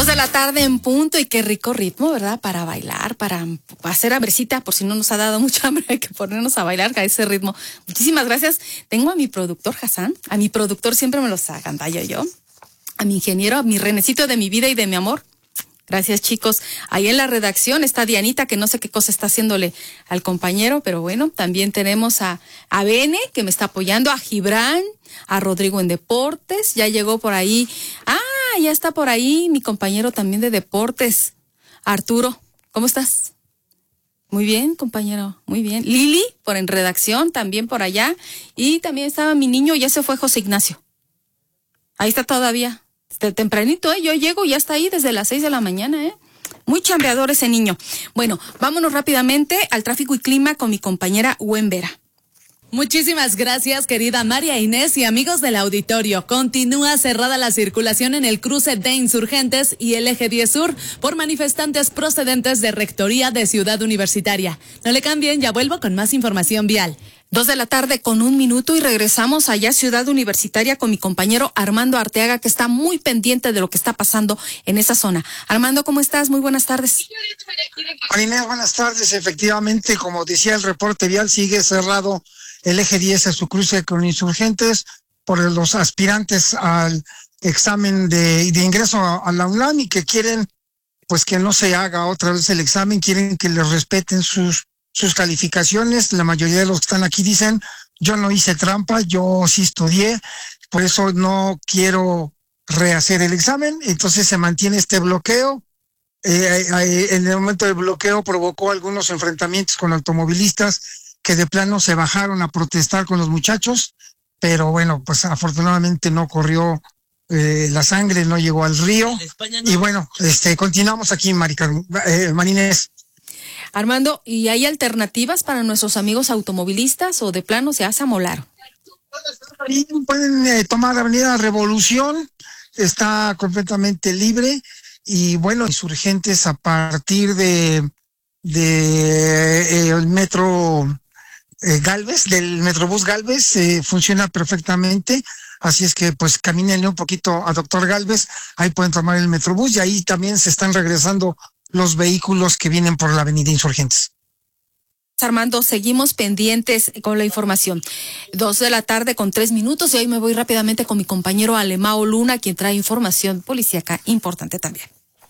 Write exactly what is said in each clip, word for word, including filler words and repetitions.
Dos de la tarde en punto y qué rico ritmo, ¿verdad? Para bailar, para hacer hambrecita, por si no nos ha dado mucha hambre, hay que ponernos a bailar a ese ritmo. Muchísimas gracias. Tengo a mi productor Hassan, a mi productor siempre me los agandallo yo, a mi ingeniero, a mi Renecito de mi vida y de mi amor. Gracias, chicos. Ahí en la redacción está Dianita, que no sé qué cosa está haciéndole al compañero, pero bueno, también tenemos a, a Bene, que me está apoyando, a Gibran, a Rodrigo en Deportes, ya llegó por ahí. Ah, ya está por ahí mi compañero también de Deportes, Arturo. ¿Cómo estás? Muy bien, compañero, muy bien. Lili, por en redacción, también por allá. Y también estaba mi niño, ya se fue José Ignacio. Ahí está todavía. Tempranito, ¿eh? Yo llego, ya está ahí desde las seis de la mañana, ¿eh? Muy chambeador ese niño. Bueno, vámonos rápidamente al tráfico y clima con mi compañera Wen Vera. Muchísimas gracias, querida María Inés y amigos del auditorio. Continúa cerrada la circulación en el cruce de Insurgentes y el Eje diez Sur por manifestantes procedentes de Rectoría de Ciudad Universitaria. No le cambien, ya vuelvo con más información vial. Dos de la tarde con un minuto y regresamos allá a Ciudad Universitaria con mi compañero Armando Arteaga, que está muy pendiente de lo que está pasando en esa zona. Armando, ¿cómo estás? Muy buenas tardes. María Inés, buenas tardes. Efectivamente, como decía el reporte vial, sigue cerrado el eje diez a su cruce con Insurgentes por los aspirantes al examen de, de ingreso a, a la UNAM y que quieren pues que no se haga otra vez el examen, quieren que les respeten sus sus calificaciones. La mayoría de los que están aquí dicen, yo no hice trampa, yo sí estudié, por eso no quiero rehacer el examen. Entonces se mantiene este bloqueo. Eh, eh, en el momento del bloqueo provocó algunos enfrentamientos con automovilistas que de plano se bajaron a protestar con los muchachos, pero bueno, pues afortunadamente no corrió eh, la sangre, no llegó al río. No. Y bueno, este continuamos aquí, Maricar, eh, Marinés. Armando, ¿y hay alternativas para nuestros amigos automovilistas o de plano se hace amolar? Pueden eh, tomar la avenida Revolución, está completamente libre y bueno, Insurgentes a partir de, de eh, el metro eh, Galvez, del Metrobús Galvez, eh, funciona perfectamente. Así es que pues camínenle un poquito a Doctor Galvez, ahí pueden tomar el Metrobús y ahí también se están regresando los vehículos que vienen por la avenida Insurgentes. Armando, seguimos pendientes con la información. Dos de la tarde con tres minutos y hoy me voy rápidamente con mi compañero Alemao Luna, quien trae información policíaca importante también.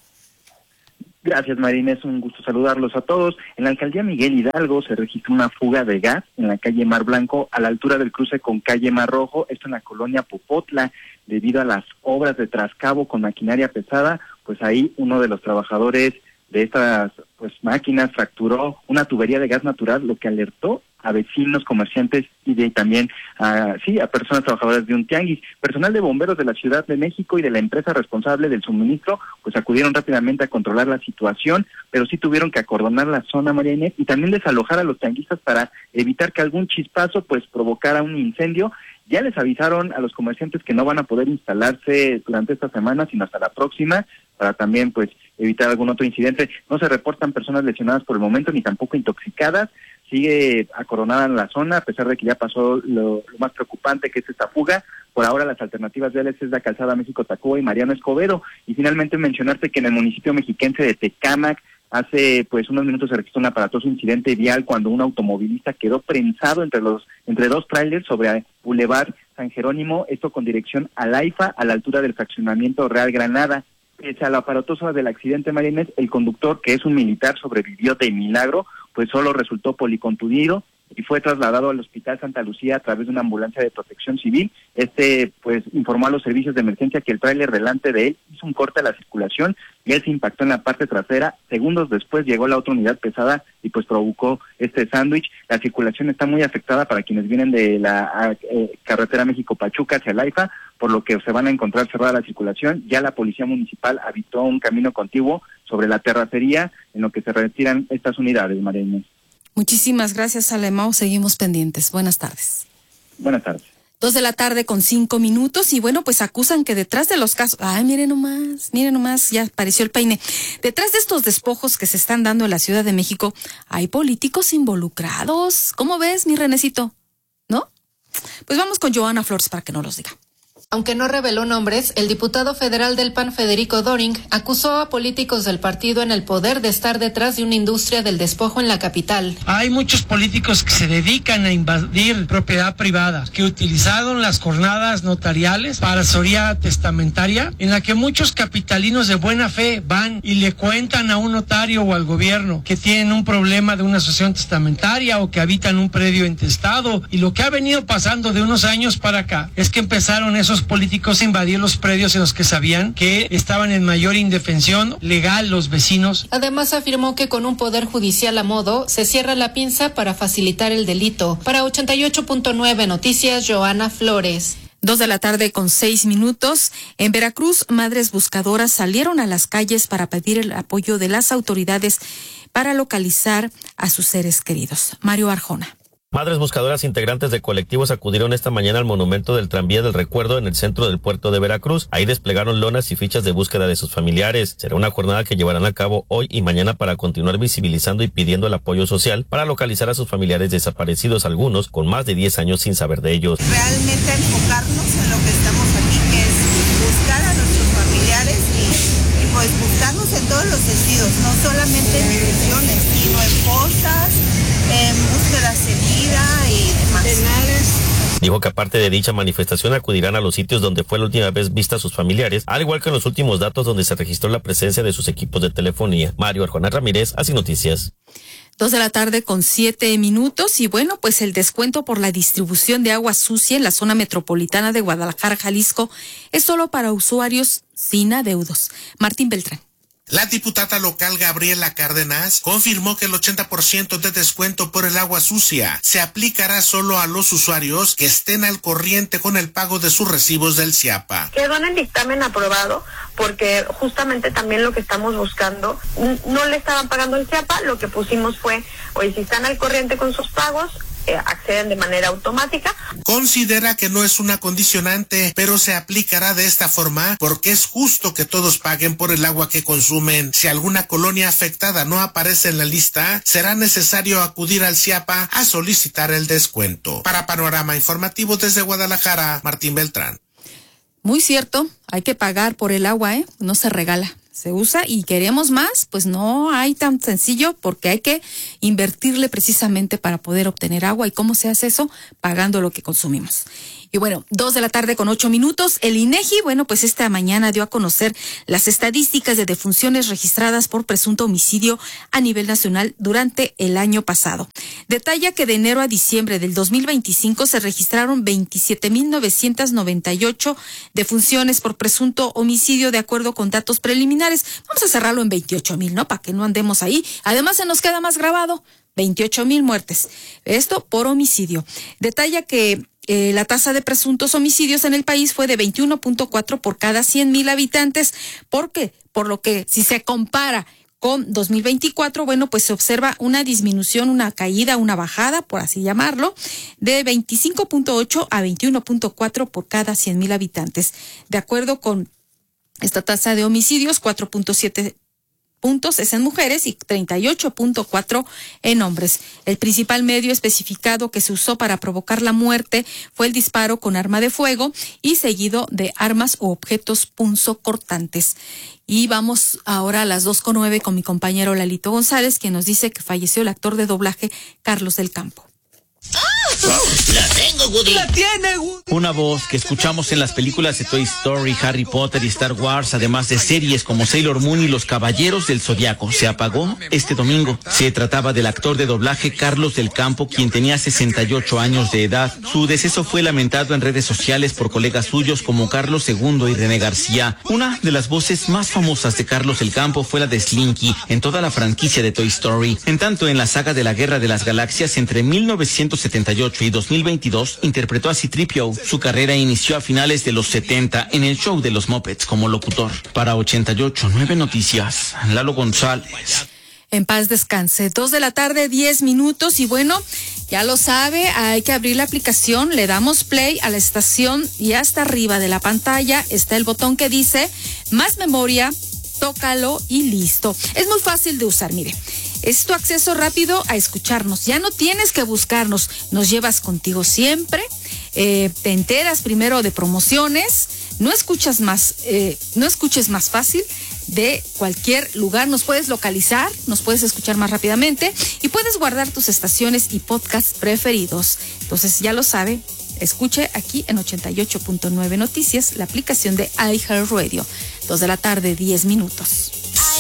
Gracias, Marina, es un gusto saludarlos a todos. En la alcaldía Miguel Hidalgo se registró una fuga de gas en la calle Mar Blanco a la altura del cruce con calle Mar Rojo, esto en la colonia Popotla, debido a las obras de trascabo con maquinaria pesada. Pues ahí uno de los trabajadores de estas pues máquinas fracturó una tubería de gas natural, lo que alertó a vecinos, comerciantes y de también a, sí, a personas trabajadoras de un tianguis. Personal de bomberos de la Ciudad de México y de la empresa responsable del suministro pues acudieron rápidamente a controlar la situación, pero sí tuvieron que acordonar la zona, María Inés, y también desalojar a los tianguistas para evitar que algún chispazo pues provocara un incendio. Ya les avisaron a los comerciantes que no van a poder instalarse durante esta semana, sino hasta la próxima, para también pues evitar algún otro incidente. No se reportan personas lesionadas por el momento, ni tampoco intoxicadas. Sigue acoronada en la zona, a pesar de que ya pasó lo, lo más preocupante, que es esta fuga. Por ahora las alternativas viales es la calzada México-Tacuba y Mariano Escobedo. Y finalmente mencionarte que en el municipio mexiquense de Tecámac, hace pues unos minutos se registró un aparatoso incidente vial cuando un automovilista quedó prensado entre los entre dos trailers sobre Boulevard San Jerónimo, esto con dirección al AIFA, a la altura del fraccionamiento Real Granada. Pese a lo aparatoso del accidente, María Inés, el conductor, que es un militar, sobrevivió de milagro, pues solo resultó policontudido y fue trasladado al Hospital Santa Lucía a través de una ambulancia de protección civil. Este, pues, informó a los servicios de emergencia que el tráiler delante de él hizo un corte a la circulación y él se impactó en la parte trasera. Segundos después llegó la otra unidad pesada y pues provocó este sándwich. La circulación está muy afectada para quienes vienen de la eh, carretera México-Pachuca hacia el AIFA, por lo que se van a encontrar cerrada la circulación. Ya la policía municipal habitó un camino contiguo sobre la terracería en lo que se retiran estas unidades, María Inés. Muchísimas gracias, Alemao. Seguimos pendientes. Buenas tardes. Buenas tardes. Dos de la tarde con cinco minutos y bueno, pues acusan que detrás de los casos, ay, miren nomás, miren nomás, ya apareció el peine. Detrás de estos despojos que se están dando en la Ciudad de México, hay políticos involucrados. ¿Cómo ves, mi Renecito? ¿No? Pues vamos con Joana Flores para que nos los diga. Aunque no reveló nombres, el diputado federal del P A N, Federico Doring, acusó a políticos del partido en el poder de estar detrás de una industria del despojo en la capital. Hay muchos políticos que se dedican a invadir propiedad privada, que utilizaron las jornadas notariales para asesoría testamentaria, en la que muchos capitalinos de buena fe van y le cuentan a un notario o al gobierno que tienen un problema de una asociación testamentaria o que habitan un predio intestado. Y lo que ha venido pasando de unos años para acá es que empezaron esos políticos a invadir los predios en los que sabían que estaban en mayor indefensión legal los vecinos. Además afirmó que con un poder judicial a modo se cierra la pinza para facilitar el delito. Para ochenta y ocho punto nueve Noticias, Joana Flores. Dos de la tarde con seis minutos. En Veracruz, madres buscadoras salieron a las calles para pedir el apoyo de las autoridades para localizar a sus seres queridos. Mario Arjona. Madres buscadoras integrantes de colectivos acudieron esta mañana al monumento del Tranvía del Recuerdo en el centro del puerto de Veracruz. Ahí desplegaron lonas y fichas de búsqueda de sus familiares. Será una jornada que llevarán a cabo hoy y mañana para continuar visibilizando y pidiendo el apoyo social para localizar a sus familiares desaparecidos, algunos con más de diez años sin saber de ellos. Realmente enfocarnos en lo que estamos aquí, que es buscar a nuestros familiares y, y pues buscarnos en todos los sentidos, no solamente en direcciones, sino en fosas, en búsqueda seguida y demás. Dijo que aparte de dicha manifestación acudirán a los sitios donde fue la última vez vista a sus familiares, al igual que en los últimos datos donde se registró la presencia de sus equipos de telefonía. Mario Arjona Ramírez, Así Noticias. Dos de la tarde con siete minutos y bueno, pues el descuento por la distribución de agua sucia en la zona metropolitana de Guadalajara, Jalisco, es solo para usuarios sin adeudos. Martín Beltrán. La diputada local Gabriela Cárdenas confirmó que el ochenta por ciento de descuento por el agua sucia se aplicará solo a los usuarios que estén al corriente con el pago de sus recibos del CIAPA. Quedó en el dictamen aprobado porque justamente también lo que estamos buscando, no le estaban pagando el CIAPA, lo que pusimos fue, oye, si están al corriente con sus pagos, Eh, acceden de manera automática. Considera que no es una condicionante, pero se aplicará de esta forma porque es justo que todos paguen por el agua que consumen. Si alguna colonia afectada no aparece en la lista, será necesario acudir al CIAPA a solicitar el descuento. Para Panorama Informativo desde Guadalajara, Martín Beltrán. Muy cierto, hay que pagar por el agua, ¿eh? No se regala. Se usa y queremos más, pues no hay tan sencillo porque hay que invertirle precisamente para poder obtener agua. ¿Y cómo se hace eso? Pagando lo que consumimos. Y bueno, dos de la tarde con ocho minutos. El INEGI, bueno, pues esta mañana dio a conocer las estadísticas de defunciones registradas por presunto homicidio a nivel nacional durante el año pasado. Detalla que de enero a diciembre del dos mil veinticinco se registraron veintisiete mil novecientos noventa y ocho defunciones por presunto homicidio de acuerdo con datos preliminares. Vamos a cerrarlo en veintiocho mil, ¿no? Para que no andemos ahí. Además se nos queda más grabado. veintiocho mil muertes. Esto por homicidio. Detalla que Eh, la tasa de presuntos homicidios en el país fue de veintiuno punto cuatro por cada cien mil habitantes. ¿Por qué? Por lo que si se compara con dos mil veinticuatro, bueno, pues se observa una disminución, una caída, una bajada, por así llamarlo, de veinticinco punto ocho a veintiuno punto cuatro por cada cien mil habitantes. De acuerdo con esta tasa de homicidios, cuatro punto siete puntos es en mujeres y treinta y ocho punto cuatro en hombres. El principal medio especificado que se usó para provocar la muerte fue el disparo con arma de fuego y seguido de armas u objetos punzocortantes. Y vamos ahora a las dos con nueve con mi compañero Lalito González, quien nos dice que falleció el actor de doblaje Carlos del Campo. La tengo, Woody. La tiene, Woody. Una voz que escuchamos en las películas de Toy Story, Harry Potter y Star Wars, además de series como Sailor Moon y Los Caballeros del Zodiaco, se apagó este domingo. Se trataba del actor de doblaje Carlos del Campo, quien tenía sesenta y ocho años de edad. Su deceso fue lamentado en redes sociales por colegas suyos como Carlos segundo y René García. Una de las voces más famosas de Carlos del Campo fue la de Slinky en toda la franquicia de Toy Story. En tanto, en la saga de la Guerra de las Galaxias entre mil novecientos setenta y ocho y dos mil veintidós interpretó a C tres P O. Su carrera inició a finales de los setenta en el show de los Muppets como locutor. Para ochenta y ocho punto nueve Noticias, Lalo González. En paz descanse. Dos de la tarde, diez minutos. Y bueno, ya lo sabe, hay que abrir la aplicación, le damos play a la estación y hasta arriba de la pantalla está el botón que dice más memoria, tócalo y listo. Es muy fácil de usar, mire. Es tu acceso rápido a escucharnos. Ya no tienes que buscarnos. Nos llevas contigo siempre. eh, te enteras primero de promociones, no escuchas más, eh, no escuches más fácil de cualquier lugar, nos puedes localizar, nos puedes escuchar más rápidamente y puedes guardar tus estaciones y podcasts preferidos. Entonces ya lo sabe, escuche aquí en ochenta y ocho punto nueve Noticias, la aplicación de iHeartRadio. dos de la tarde, diez minutos.